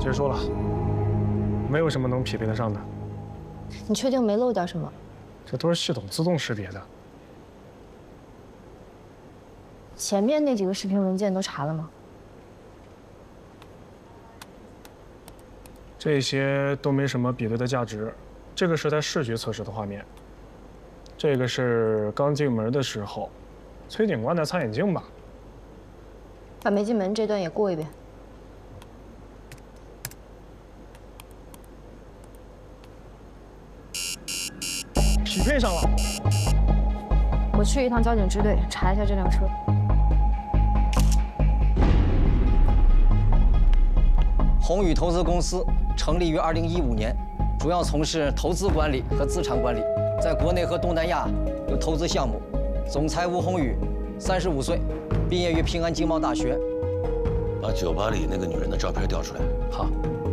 别说了，没有什么能匹配得上的。 你确定没漏掉什么？ 这都是系统自动识别的。 前面那几个视频文件都查了吗？ 这些都没什么比对的价值。这个是在视觉测试的画面，这个是刚进门的时候，崔警官在擦眼镜吧？ 把没进门这段也过一遍。 匹配上了。 我去一趟交警支队查一下这辆车。 宏宇投资公司成立于2015年，主要从事投资管理和资产管理，在国内和东南亚有投资项目。总裁吴宏宇，35岁，毕业于平安经贸大学。 把酒吧里那个女人的照片调出来。 好。